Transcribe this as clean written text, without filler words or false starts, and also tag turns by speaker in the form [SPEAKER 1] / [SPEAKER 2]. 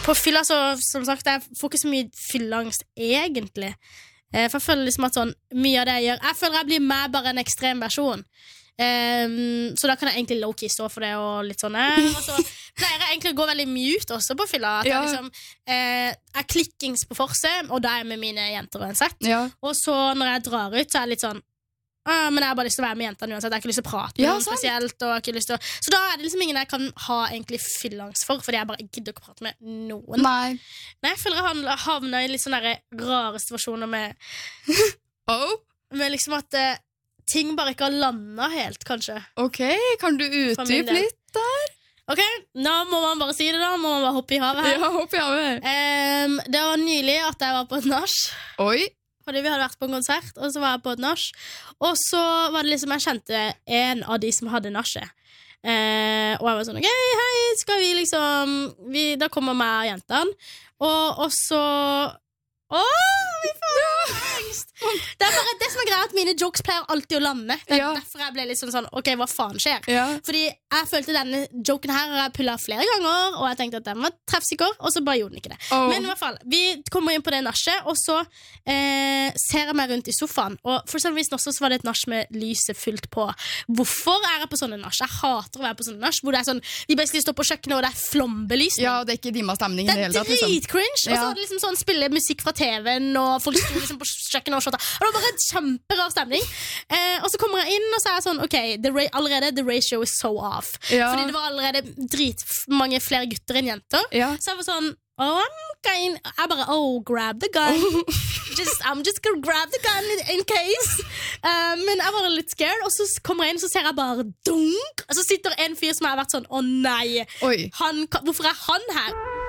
[SPEAKER 1] På fylla så, som sagt, jeg får ikke så mye fyllangst egentlig. For jeg føler liksom at sånn, mye av det jeg gjør, jeg føler jeg blir med bare en ekstrem versjon. Så da kan jeg egentlig low-key stå for det og litt sånn. Og så pleier jeg egentlig å gå veldig mute også på fylla. At jeg liksom er klikkings på forse, og da er jeg med mine jenter uansett. Og så når jeg drar ut, så er jeg litt sånn men jeg har bare lyst til å være med jentene uansett. Jeg har ikke lyst til å prate med noen spesielt og jeg har ikke lyst til å... Så da er det liksom ingen jeg kan ha egentlig fyllangst for, fordi jeg bare ikke gidder å prate med noen. Nei, jeg føler jeg havner i litt sånne rare situasjoner med med liksom at ting bare ikke har landet helt, kanskje. Ok, kan du utdype litt der? Ok, nå må man bare si det da. Må man bare hoppe i havet her. Ja, hoppe i havet. Det var nylig at jeg var på et nach. Oi. Fordi vi hadde vært på en konsert, og så var jeg på et nach. Og så var det liksom, jeg kjente en av de som hadde nachet. Og jeg var sånn, ok, hei, skal vi liksom... da kommer meg og jentene. Og så... vi får angst. Det er bare det som er greia, at mine jokes pleier alltid å lande. Det er derfor jeg ble litt sånn, ok, hva faen skjer? Fordi jeg følte denne joken her har jeg pullet flere ganger, og jeg tenkte at den var treffsikker, og så bare gjorde den ikke det. Men i hvert fall, vi kommer inn på det nachet, og så ser jeg meg rundt i sofaen, og for eksempel hvis også så var det et nach med lyset fullt på. Hvorfor er jeg på sånne nach? Jeg hater å være på sånne nach, hvor det er sånn, vi basically står på kjøkkenet, og det er flombelysning. Ja, det er ikke dimma stemning i det hele tatt, liksom. Det er dritcringe, og så er det liksom sånn, spille musikk fra TV-en, og folk står liksom på kjøkkenet og shotter. Og det var bare en kjemperar stemning. Og så kommer jeg inn, og så er jeg sånn, ok, allerede the ratio is so off. Fordi det var allerede mange flere gutter enn jenter. Så jeg var sånn, jeg bare, grab the gun. I'm just gonna grab the gun in case. Men jeg var litt scared, og så kommer jeg inn, og så ser jeg bare dunk. Og så sitter en fyr som har vært sånn, nei, hvorfor er han her?